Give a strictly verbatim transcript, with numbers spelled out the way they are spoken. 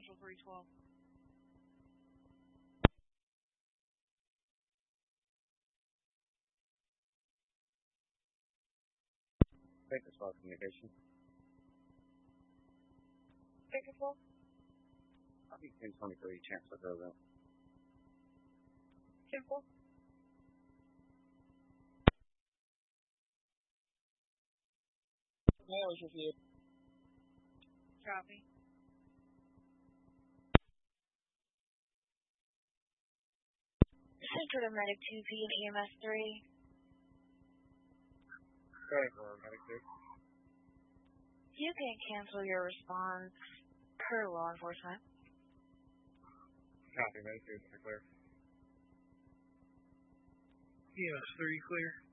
Central three twelve. Thank you for communication. Thank you for. I'll be ten twenty-three, Chancellor Roosevelt. ten four. Mail is reviewed. Copy. Central to Medic two P and E M S three. Okay, for Medic two. You can cancel your response per law enforcement. Copy, Medic two, clear. E M S three, clear.